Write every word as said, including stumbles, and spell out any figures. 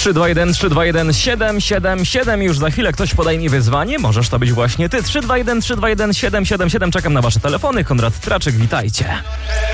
trzy dwa jeden trzy dwa jeden siedem siedem siedem. Już za chwilę ktoś podaje mi wyzwanie. Możesz to być właśnie ty. trzy dwa jeden trzy dwa jeden siedem siedem siedem. Czekam na wasze telefony. Konrad Traczyk, witajcie.